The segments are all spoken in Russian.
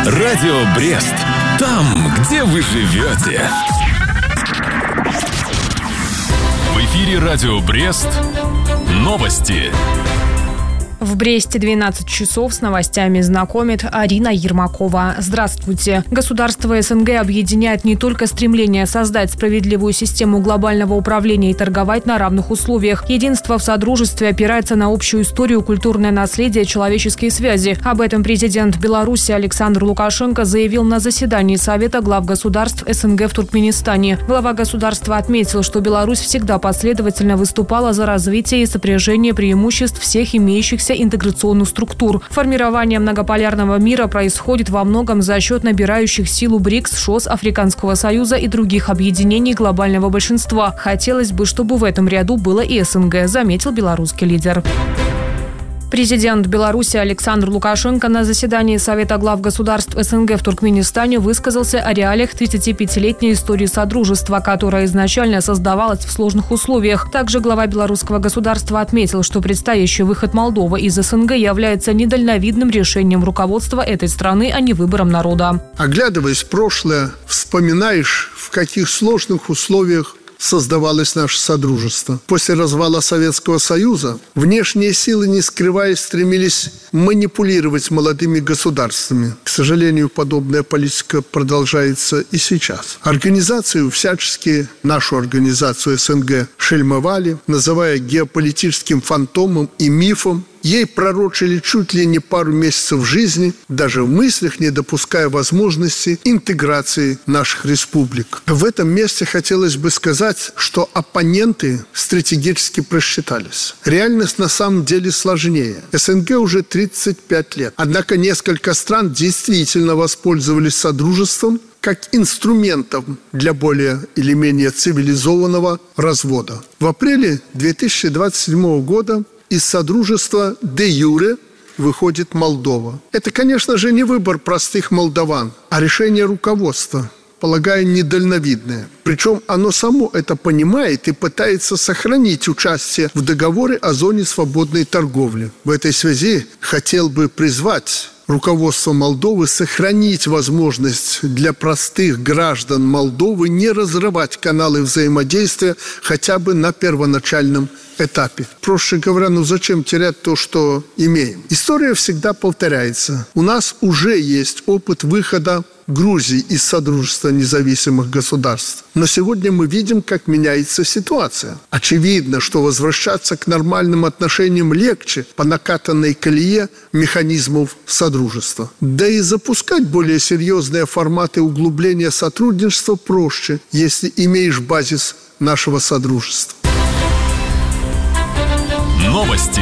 Радио Брест. Там, где вы живете. В эфире Радио Брест. Новости. В Бресте 12 часов с новостями знакомит Арина Ермакова. Здравствуйте. Государства СНГ объединяет не только стремление создать справедливую систему глобального управления и торговать на равных условиях. Единство в содружестве опирается на общую историю, культурное наследие, человеческие связи. Об этом президент Беларуси Александр Лукашенко заявил на заседании Совета глав государств СНГ в Туркменистане. Глава государства отметил, что Беларусь всегда последовательно выступала за развитие и сопряжение преимуществ всех имеющихся интеграционных структур. Формирование многополярного мира происходит во многом за счет набирающих силу БРИКС, ШОС, Африканского союза и других объединений глобального большинства. Хотелось бы, чтобы в этом ряду было и СНГ, заметил белорусский лидер. Президент Беларуси Александр Лукашенко на заседании Совета глав государств СНГ в Туркменистане высказался о реалиях 35-летней истории Содружества, которая изначально создавалась в сложных условиях. Также глава белорусского государства отметил, что предстоящий выход Молдовы из СНГ является недальновидным решением руководства этой страны, а не выбором народа. Оглядываясь в прошлое, вспоминаешь, в каких сложных условиях создавалось наше Содружество. После развала Советского Союза внешние силы, не скрываясь, стремились манипулировать молодыми государствами. К сожалению, подобная политика продолжается и сейчас. Организацию всячески, нашу организацию СНГ, шельмовали, называя геополитическим фантомом и мифом. Ей пророчили чуть ли не пару месяцев жизни, даже в мыслях не допуская возможности интеграции наших республик. В этом месте хотелось бы сказать, что оппоненты стратегически просчитались. Реальность на самом деле сложнее. СНГ уже 35 лет. Однако несколько стран действительно воспользовались Содружеством как инструментом для более или менее цивилизованного развода. В апреле 2027 года из Содружества де-юре выходит Молдова. Это, конечно же, не выбор простых молдаван, а решение руководства, полагаю, недальновидное. Причем оно само это понимает и пытается сохранить участие в договоре о зоне свободной торговли. В этой связи хотел бы призвать руководство Молдовы сохранить возможность для простых граждан Молдовы не разрывать каналы взаимодействия хотя бы на первоначальном этапе. Проще говоря, зачем терять то, что имеем? История всегда повторяется. У нас уже есть опыт выхода Грузии из Содружества независимых государств. Но сегодня мы видим, как меняется ситуация. Очевидно, что возвращаться к нормальным отношениям легче по накатанной колее механизмов Содружества. Да и запускать более серьезные форматы углубления сотрудничества проще, если имеешь базис нашего Содружества. Новости.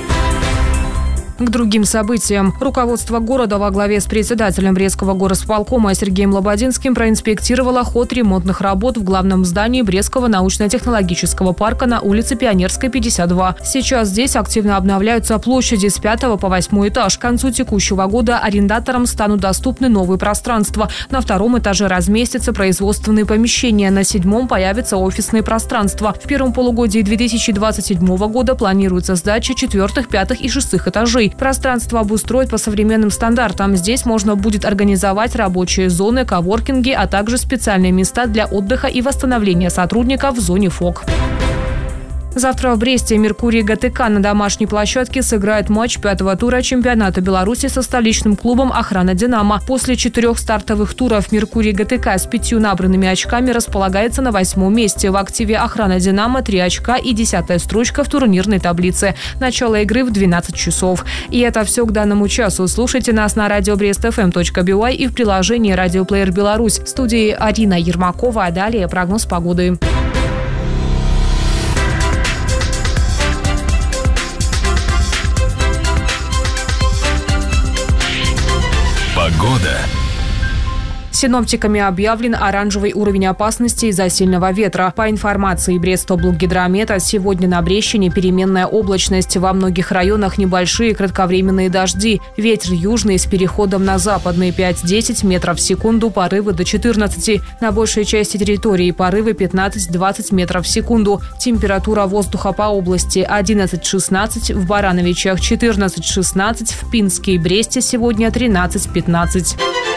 К другим событиям. Руководство города во главе с председателем Брестского горосполкома Сергеем Лободинским проинспектировало ход ремонтных работ в главном здании Брестского научно-технологического парка на улице Пионерской, 52. Сейчас здесь активно обновляются площади с 5 по 8 этаж. К концу текущего года арендаторам станут доступны новые пространства. На 2 этаже разместятся производственные помещения, на 7 появятся офисные пространства. В первом полугодии 2027 года планируется сдача 4, 5 и 6 этажей. Пространство обустроят по современным стандартам. Здесь можно будет организовать рабочие зоны, коворкинги, а также специальные места для отдыха и восстановления сотрудников в зоне ФОК. Завтра в Бресте «Меркурий ГТК» на домашней площадке сыграет матч 5-го тура чемпионата Беларуси со столичным клубом «Охрана Динамо». После 4 стартовых туров «Меркурий ГТК» с 5 набранными очками располагается на 8-м месте. В активе «Охрана Динамо» 3 очка и 10-я строчка в турнирной таблице. Начало игры в 12 часов. И это все к данному часу. Слушайте нас на radiobrestfm.by и в приложении «Радиоплеер Беларусь». В студии Арина Ермакова, а далее прогноз погоды. Погода. Синоптиками объявлен оранжевый уровень опасности из-за сильного ветра. По информации Брестоблгидромета, сегодня на Брещине переменная облачность. Во многих районах небольшие кратковременные дожди. Ветер южный с переходом на западный 5-10 метров в секунду, порывы до 14. На большей части территории порывы 15-20 метров в секунду. Температура воздуха по области 11-16, в Барановичах 14-16, в Пинске и Бресте сегодня 13-15.